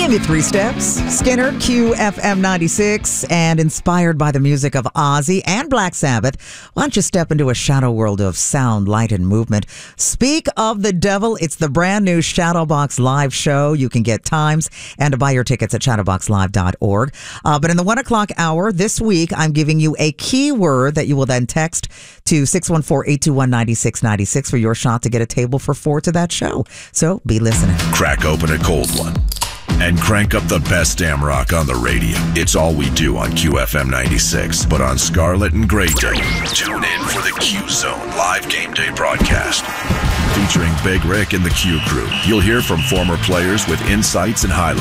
Give you 3 steps. Skinner, QFM 96, and inspired by the music of Ozzy and Black Sabbath, why don't you step into a shadow world of sound, light, and movement? Speak of the devil. It's the brand new Shadowbox Live show. You can get times and to buy your tickets at shadowboxlive.org. But in the 1 o'clock hour this week, I'm giving you a keyword that you will then text to 614-821-9696 for your shot to get a table for 4 to that show. So be listening. Crack open a cold one and crank up the best damn rock on the radio. It's all we do on QFM 96. But on Scarlet and Grey Day, tune in for the Q Zone live game day broadcast. Featuring Big Rick and the Q Crew. You'll hear from former players with insights and highlights.